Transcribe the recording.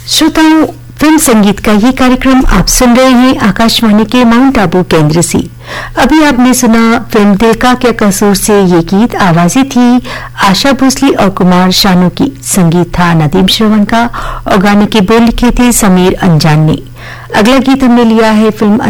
श्रोताओं, फिल्म संगीत का ये कार्यक्रम आप सुन रहे हैं आकाशवाणी के माउंट आबू केंद्र से। अभी आपने सुना फिल्म दिल का क्या कसूर से ये गीत। आवाजें थी आशा भोसले और कुमार शानू की, संगीत था नदीम श्रवण का और गाने के बोल लिखे थे समीर अंजान ने। अगला गीत हमने लिया है फिल्म